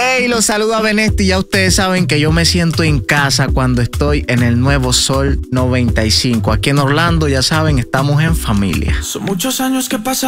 Hey, los saludo a Benesti. Ya ustedes saben que yo me siento en casa cuando estoy en el nuevo Sol 95. Aquí en Orlando, ya saben, estamos en familia. Son muchos años que pasan.